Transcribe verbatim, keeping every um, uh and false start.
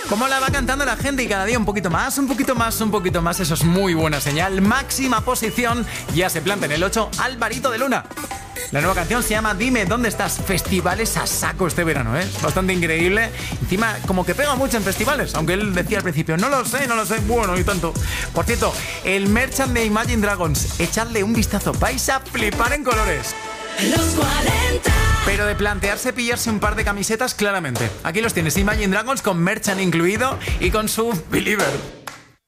Como la va cantando la gente y cada día un poquito más, un poquito más, un poquito más. Eso es muy buena señal. Máxima posición, ya se planta en el ocho, Alvarito de Luna. La nueva canción se llama Dime dónde estás. Festivales a saco este verano, ¿eh? Bastante increíble. Encima, como que pega mucho en festivales, aunque él decía al principio, no lo sé, no lo sé. Bueno, y tanto. Por cierto, el merchant de Imagine Dragons, echadle un vistazo, vais a flipar en colores. Los cuarenta. Pero de plantearse pillarse un par de camisetas, claramente. Aquí los tienes, Imagine Dragons con merchant incluido y con su Believer.